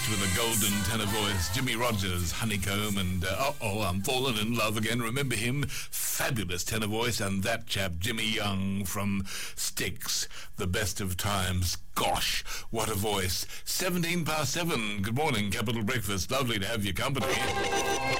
with a golden tenor voice. Jimmy Rogers, Honeycomb, and I'm falling in love again. Remember him? Fabulous tenor voice. And that chap, Jimmy Young from Styx, The Best of Times. Gosh, what a voice. 7:17. Good morning, Capital Breakfast. Lovely to have your company.